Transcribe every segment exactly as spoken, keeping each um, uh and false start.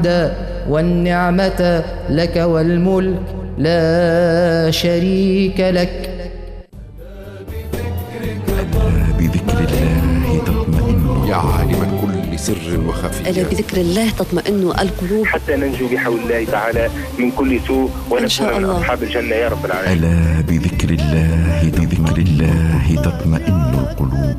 والنعمة لك والملك لا شريك لك. بذكر الله تطمئن، يا عالم كل سر وخفي، ألا بذكر الله تطمئن القلوب، حتى ننجو بحول الله تعالى من كل سوء ونكون من أصحاب الجنة يا رب العالمين. ألا بذكر الله بذكر الله تطمئن القلوب.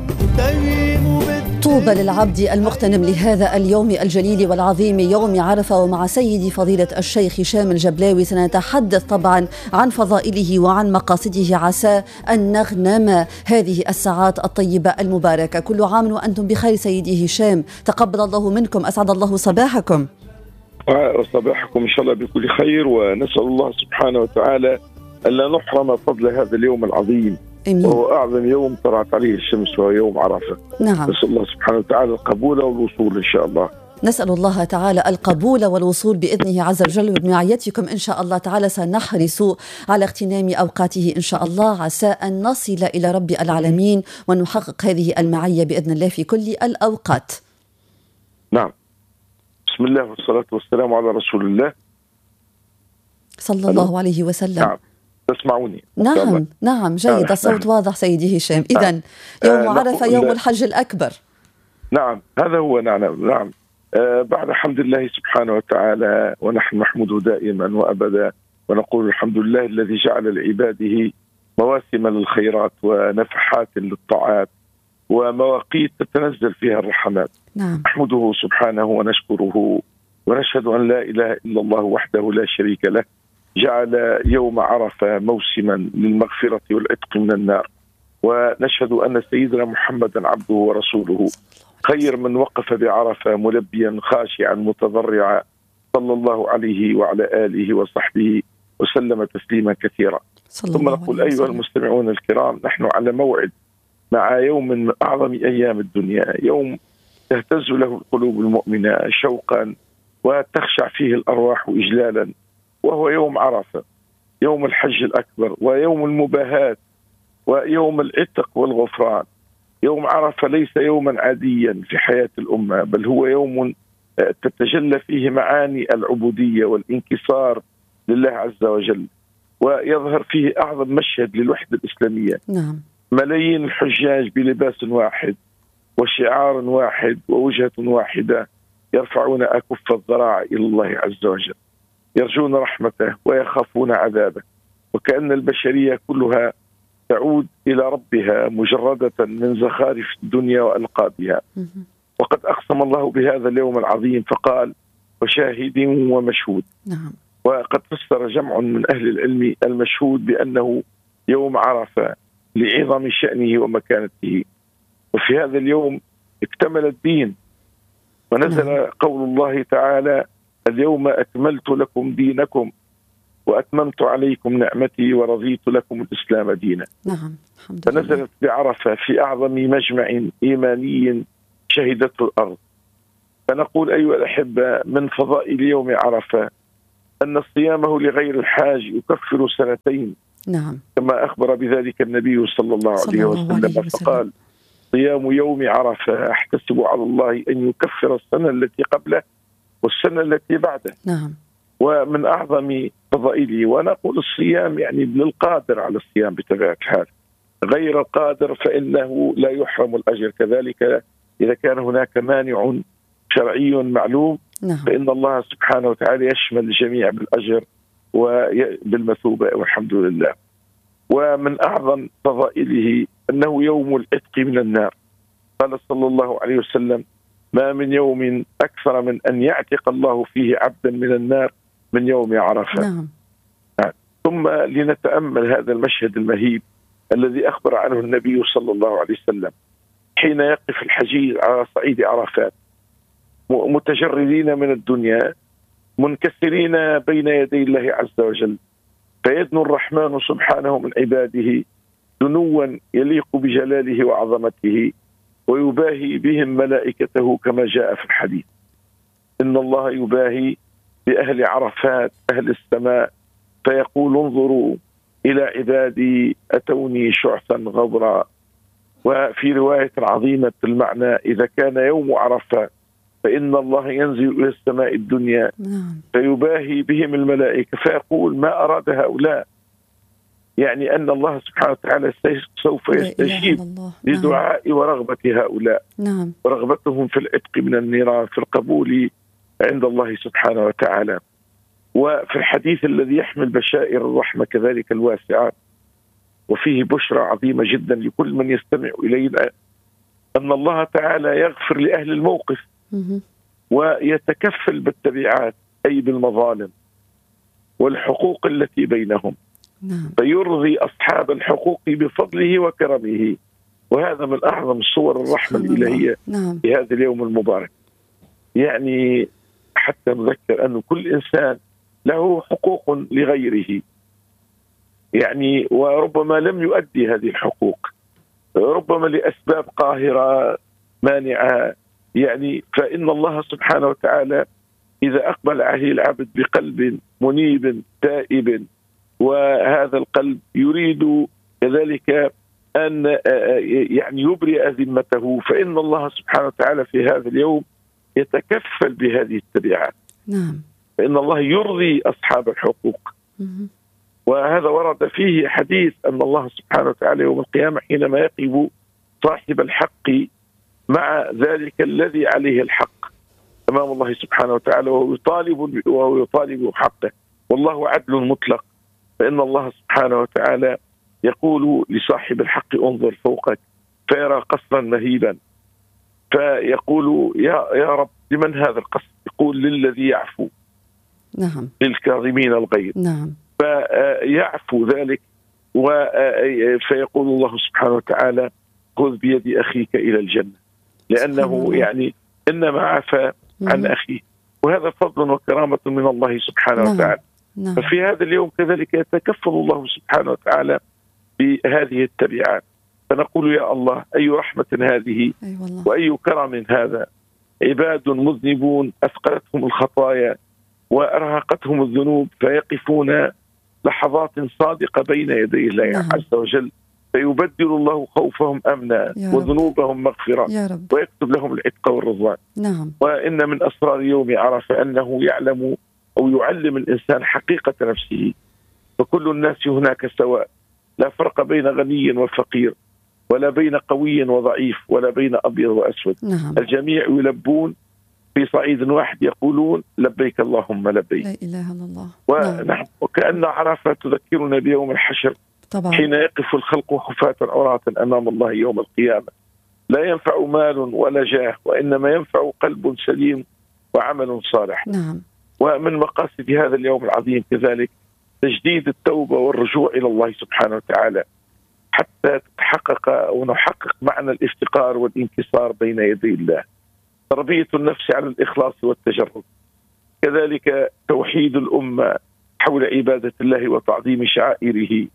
طوبى للعبد المغتنم لهذا اليوم الجليل والعظيم، يوم عرفة. ومع سيدي فضيلة الشيخ هشام الجبلاوي سنتحدث طبعا عن فضائله وعن مقاصده، عسى أن نغنم هذه الساعات الطيبة المباركة. كل عام وأنتم بخير سيدي هشام، تقبل الله منكم، أسعد الله صباحكم. وصباحكم إن شاء الله بكل خير، ونسأل الله سبحانه وتعالى ألا نحرم فضل هذا اليوم العظيم. أمين. وهو أعظم يوم طلعت عليه الشمس، وهو يوم عرفة. نعم. نسأل الله سبحانه وتعالى القبول والوصول إن شاء الله. نسأل الله تعالى القبول والوصول بإذنه عز وجل، وبمعيتكم إن شاء الله تعالى سنحرص على اغتنام أوقاته إن شاء الله، عسى أن نصل إلى رب العالمين ونحقق هذه المعية بإذن الله في كل الأوقات. نعم. بسم الله والصلاة والسلام على رسول الله صلى الله عليه وسلم. نعم. تسمعوني؟ نعم نعم جيد، الصوت واضح سيدي هشام. إذن يوم آه عرفة يوم الحج الأكبر. نعم هذا هو. نعم نعم آه بعد حمد الله سبحانه وتعالى، ونحن نحمده دائما وأبدا، ونقول الحمد لله الذي جعل لعباده مواسم للخيرات ونفحات للطاعات ومواقيت تتنزل فيها الرحمات. نعم. نحمده سبحانه ونشكره، ونشهد أن لا إله إلا الله وحده لا شريك له، جعل يوم عرفة موسما للمغفرة والعتق من النار. ونشهد أن سيدنا محمدا عبده ورسوله، خير من وقف بعرفة ملبيا خاشعا متضرعا، صلى الله عليه وعلى آله وصحبه وسلم تسليما كثيرا. ثم نقول أيها المستمعون الكرام، نحن على موعد مع يوم من أعظم أيام الدنيا، يوم تهتز له القلوب المؤمنة شوقا وتخشع فيه الأرواح إجلالا، وهو يوم عرفة، يوم الحج الأكبر، ويوم المباهاة، ويوم العتق والغفران. يوم عرفة ليس يوما عاديا في حياة الأمة، بل هو يوم تتجلى فيه معاني العبودية والانكسار لله عز وجل، ويظهر فيه أعظم مشهد للوحدة الإسلامية. نعم. ملايين الحجاج بلباس واحد وشعار واحد ووجهة واحدة، يرفعون أكف الذراع إلى الله عز وجل، يرجون رحمته ويخافون عذابه، وكأن البشرية كلها تعود إلى ربها مجردة من زخارف الدنيا وألقابها. وقد أقسم الله بهذا اليوم العظيم فقال: وشاهد ومشهود. نعم. وقد فسر جمع من أهل العلم المشهود بأنه يوم عرفة لعظم شأنه ومكانته. وفي هذا اليوم اكتمل الدين، ونزل نعم. قول الله تعالى: اليوم أكملت لكم دينكم وأتممت عليكم نعمتي ورضيت لكم الإسلام دينا. نعم. الحمد لله. فنزلت بعرفة في أعظم مجمع إيماني شهدته الأرض. فنقول أيها الأحبة، من فضائل يوم عرفة أن صيامه لغير الحاج يكفر سنتين. نعم. كما أخبر بذلك النبي صلى الله عليه وسلم، فقال: صيام يوم عرفة أحتسب على الله أن يكفر السنة التي قبله والسنة التي بعده. نعم. ومن أعظم فضائله. ونقول الصيام يعني للقادر على الصيام بطبيعة الحال، غير القادر فإنه لا يحرم الأجر. كذلك إذا كان هناك مانع شرعي معلوم، نعم. فإن الله سبحانه وتعالى يشمل الجميع بالأجر وبالمثوبة، والحمد لله. ومن أعظم فضائله أنه يوم العتق من النار. قال صلى الله عليه وسلم: ما من يوم أكثر من أن يعتق الله فيه عبدا من النار من يوم عرفة. نعم. ثم لنتأمل هذا المشهد المهيب الذي أخبر عنه النبي صلى الله عليه وسلم، حين يقف الحجيج على صعيد عرفات متجردين من الدنيا، منكسرين بين يدي الله عز وجل، فيدنو الرحمن سبحانه من عباده دنوا يليق بجلاله وعظمته، ويباهي بهم ملائكته كما جاء في الحديث: إن الله يباهي بأهل عرفات أهل السماء فيقول: انظروا إلى عبادي أتوني شعثا غبرا. وفي رواية عظيمة المعنى: إذا كان يوم عرفة فإن الله ينزل إلى السماء الدنيا فيباهي بهم الملائكة فيقول ما أراد هؤلاء، يعني أن الله سبحانه وتعالى سوف يستجيب لدعاء ورغبة هؤلاء نعم. ورغبتهم في العتق من النيران، في القبول عند الله سبحانه وتعالى. وفي الحديث الذي يحمل بشائر الرحمة كذلك الواسعة وفيه بشرى عظيمة جدا لكل من يستمع إلينا، أن الله تعالى يغفر لأهل الموقف ويتكفل بالتبعات أي بالمظالم والحقوق التي بينهم، فيرضي أصحاب الحقوق بفضله وكرمه. وهذا من أعظم صور الرحمة الإلهية في هذا اليوم المبارك. يعني حتى نذكر أن كل إنسان له حقوق لغيره، يعني وربما لم يؤدي هذه الحقوق، ربما لأسباب قاهرة مانعة، يعني فإن الله سبحانه وتعالى إذا أقبل عليه العبد بقلب منيب تائب، وهذا القلب يريد كذلك أن يعني يبرئ ذمته، فإن الله سبحانه وتعالى في هذا اليوم يتكفل بهذه التبعات. نعم. فإن الله يرضي أصحاب الحقوق. وهذا ورد فيه حديث أن الله سبحانه وتعالى يوم القيامة حينما يقف صاحب الحق مع ذلك الذي عليه الحق أمام الله سبحانه وتعالى وهو يطالب وهو يطالب حقه، والله عدل مطلق، فإن الله سبحانه وتعالى يقول لصاحب الحق انظر فوقك فيرى قصرا مهيبا، فيقول يا يا رب لمن هذا القصر؟ يقول للذي يعفو. نعم. للكاظمين الغيظ. نعم. فيعفو ذلك فيقول الله سبحانه وتعالى خذ بيد أخيك إلى الجنة، لأنه يعني إنما عفى عن أخيه، وهذا فضل وكرامة من الله سبحانه نعم. وتعالى. نعم. ففي هذا اليوم كذلك يتكفل الله سبحانه وتعالى بهذه التبعات، فنقول يا الله أي رحمة هذه أي والله. وأي كرم هذا، عباد مذنبون أثقلتهم الخطايا وأرهقتهم الذنوب فيقفون لحظات صادقة بين يدي الله نعم. عز وجل، فيبدل الله خوفهم أمنا وذنوبهم مغفرة يا رب. ويكتب لهم العتق والرضوان. نعم. وإن من أسرار يوم عرفة أنه يعلم أو يعلم الإنسان حقيقة نفسه، فكل الناس هناك سواء، لا فرق بين غني وفقير، ولا بين قوي وضعيف، ولا بين أبيض وأسود. نعم. الجميع يلبون في صعيد واحد يقولون لبيك اللهم لبيك. لا إله إلا الله. ونحن نعم. وكأن عرفة تذكرنا بيوم الحشر طبعا. حين يقف الخلق حفاة عراة أمام الله يوم القيامة، لا ينفع مال ولا جاه، وإنما ينفع قلب سليم وعمل صالح. نعم. ومن مقاصد هذا اليوم العظيم كذلك تجديد التوبة والرجوع إلى الله سبحانه وتعالى، حتى تتحقق ونحقق معنى الافتقار والانكسار بين يدي الله، تربية النفس على الإخلاص والتجرد، كذلك توحيد الأمة حول عبادة الله وتعظيم شعائره،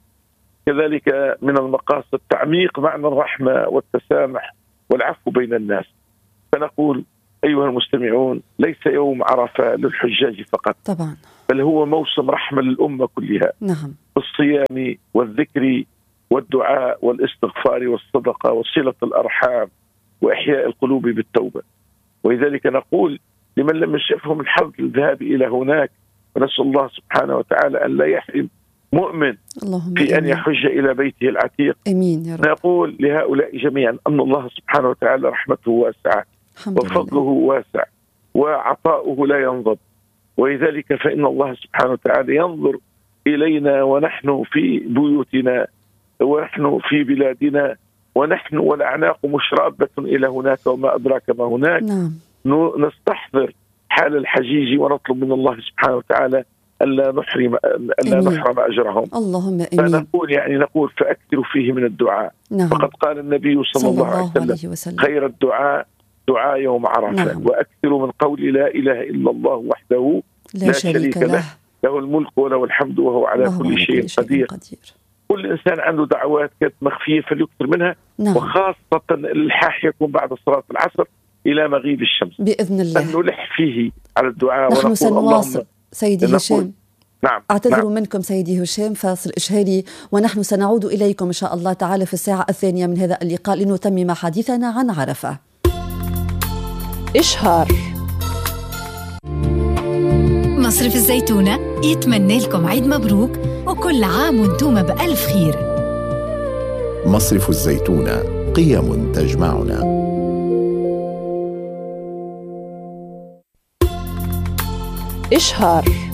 كذلك من المقاصد تعميق معنى الرحمة والتسامح والعفو بين الناس. فنقول أيها المستمعون ليس يوم عرفة للحجاج فقط طبعا، بل هو موسم رحمة للأمة كلها. نعم. بالصيام والذكر والدعاء والاستغفار والصدقة وصلة الأرحام وإحياء القلوب بالتوبة. ولذلك نقول لمن لم يشفهم الحظ الذهاب إلى هناك، ونسأل الله سبحانه وتعالى أن لا يحرم مؤمن في أن يحج إلى بيته العتيق. أمين يا رب. نقول لهؤلاء جميعا أن الله سبحانه وتعالى رحمته واسعة وفضله واسع وعطاؤه لا ينضب، ولذلك فإن الله سبحانه وتعالى ينظر إلينا ونحن في بيوتنا ونحن في بلادنا ونحن والأعناق مشرابة إلى هناك وما أدراك ما هناك. نعم. نستحضر حال الحجيج ونطلب من الله سبحانه وتعالى ألا نحرم ألا نحرم أجرهم. اللهم آمين. فنقول يعني نقول فأكثروا فيه من الدعاء. نعم. فقد قال النبي صلى, صلى الله عليه وسلم, عليه وسلم خير الدعاء دعاء يوم عرفة. نعم. وأكثروا من قول لا إله إلا الله وحده لا, لا شريك له, له له الملك وله الحمد وهو على وهو كل شيء قدير. قدير. كل إنسان عنده دعوات كانت مخفية فليكثر منها. نعم. وخاصة الإلحاح يكون بعد صلاة العصر إلى مغيب الشمس بإذن الله، أن نلح فيه على الدعاء. نحن سنواصل سيدي هشام. نعم. أعتذر نعم. منكم سيدي هشام، فاصل إشهاري ونحن سنعود إليكم إن شاء الله تعالى في الساعة الثانية من هذا اللقاء لنتمم حديثنا عن عرفة. إشهار. مصرف الزيتونة يتمنى لكم عيد مبروك وكل عام وانتم بألف خير. مصرف الزيتونة، قيم تجمعنا. إشهار.